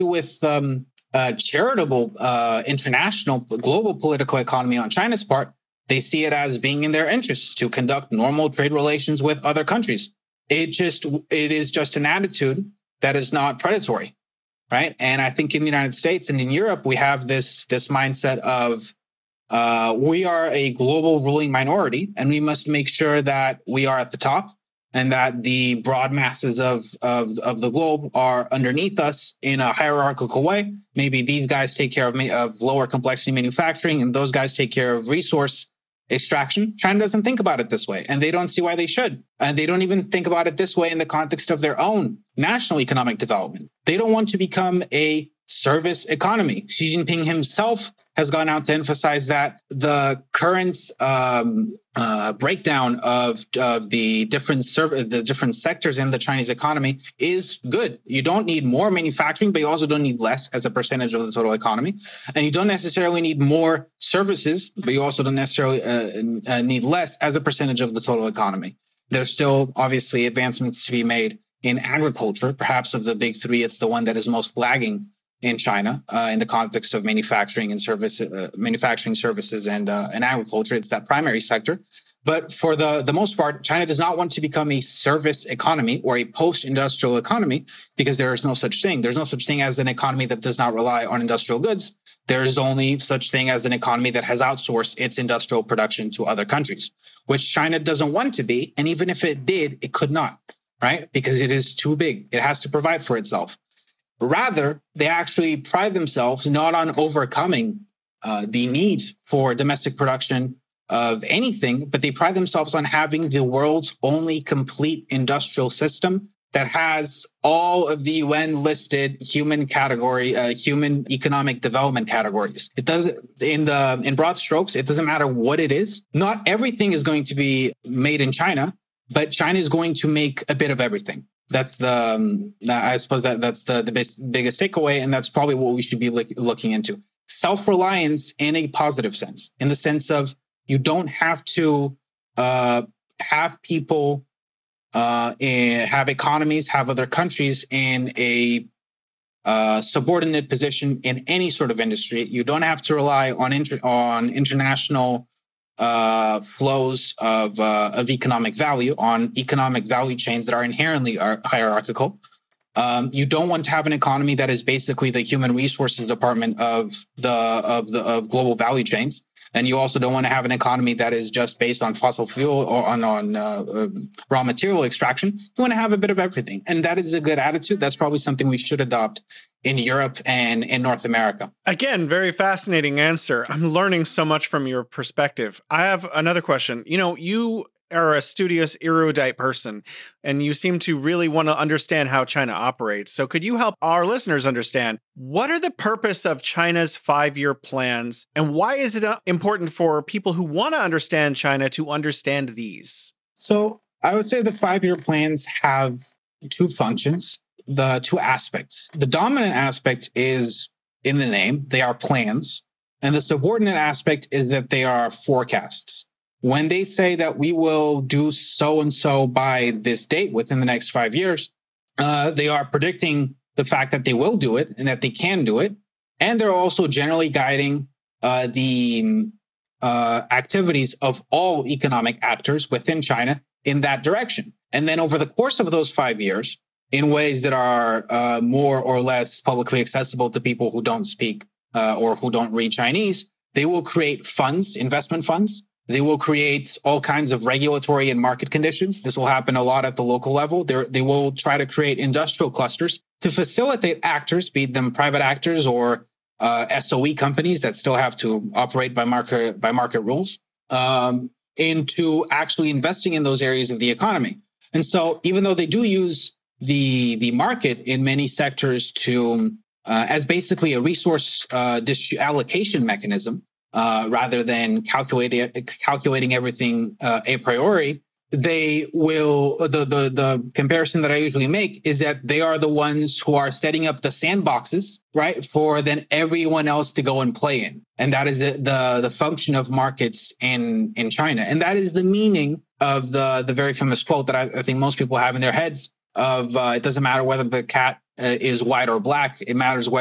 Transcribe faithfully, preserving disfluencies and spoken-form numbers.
with um, uh, charitable uh, international global political economy on China's part. They see it as being in their interests to conduct normal trade relations with other countries. It just it is just an attitude that is not predatory, right? And I think in the United States and in Europe, we have this this mindset of uh, we are a global ruling minority, and we must make sure that we are at the top and that the broad masses of, of, of the globe are underneath us in a hierarchical way. Maybe these guys take care of, of lower complexity manufacturing, and those guys take care of resource extraction. China doesn't think about it this way, and they don't see why they should. And they don't even think about it this way in the context of their own national economic development. They don't want to become a service economy. Xi Jinping himself has gone out to emphasize that the current um, uh, breakdown of, of the different serv- the different sectors in the Chinese economy is good. You don't need more manufacturing, but you also don't need less as a percentage of the total economy. And you don't necessarily need more services, but you also don't necessarily uh, uh, need less as a percentage of the total economy. There's still obviously advancements to be made in agriculture. Perhaps of the big three, it's the one that is most lagging in China, uh, in the context of manufacturing and service, uh, manufacturing services and uh, and agriculture. It's that primary sector. But for the, the most part, China does not want to become a service economy or a post-industrial economy, because there is no such thing. There's no such thing as an economy that does not rely on industrial goods. There is only such thing as an economy that has outsourced its industrial production to other countries, which China doesn't want to be. And even if it did, it could not, right? Because it is too big. It has to provide for itself. Rather, they actually pride themselves not on overcoming uh, the need for domestic production of anything, but they pride themselves on having the world's only complete industrial system that has all of the U N listed human category, uh, human economic development categories. It does in the in broad strokes. It doesn't matter what it is. Not everything is going to be made in China, but China is going to make a bit of everything. That's the, um, I suppose that that's the, the best, biggest takeaway. And that's probably what we should be look, looking into. Self-reliance in a positive sense, in the sense of you don't have to uh, have people, uh, in, have economies, have other countries in a uh, subordinate position in any sort of industry. You don't have to rely on, inter- on international Uh, flows of uh, of economic value, on economic value chains that are inherently hierarchical. Um, you don't want to have an economy that is basically the human resources department of the of the of global value chains, and you also don't want to have an economy that is just based on fossil fuel or on on uh, uh, raw material extraction. You want to have a bit of everything, and that is a good attitude. That's probably something we should adopt in Europe and in North America. Again, very fascinating answer. I'm learning so much from your perspective. I have another question. You know, you are a studious, erudite person, and you seem to really want to understand how China operates. So could you help our listeners understand what are the purpose of China's five-year plans, and why is it important for people who want to understand China to understand these? So I would say the five-year plans have two functions. The two aspects. The dominant aspect is in the name. They are plans. And the subordinate aspect is that they are forecasts. When they say that we will do so-and-so by this date within the next five years, uh, they are predicting the fact that they will do it and that they can do it. And they're also generally guiding uh, the uh, activities of all economic actors within China in that direction. And then over the course of those five years, in ways that are uh, more or less publicly accessible to people who don't speak uh, or who don't read Chinese, they will create funds, investment funds. They will create all kinds of regulatory and market conditions. This will happen a lot at the local level. They're, they will try to create industrial clusters to facilitate actors, be them private actors or uh, S O E companies that still have to operate by market by market rules, um, into actually investing in those areas of the economy. And so even though they do use the the market in many sectors to uh, as basically a resource uh, dis- allocation mechanism, uh, rather than calculating calculating everything uh, a priori, they will the, the the comparison that I usually make is that they are the ones who are setting up the sandboxes, right, for then everyone else to go and play in. And that is the the function of markets in in China. And that is the meaning of the the very famous quote that I, I think most people have in their heads of uh, it doesn't matter whether the cat uh, is white or black. It matters whether